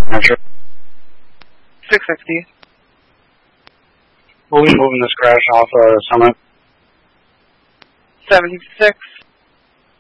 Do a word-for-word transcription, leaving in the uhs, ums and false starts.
Manager. six fifty. We'll be moving this crash off uh, Summit. seventy-six.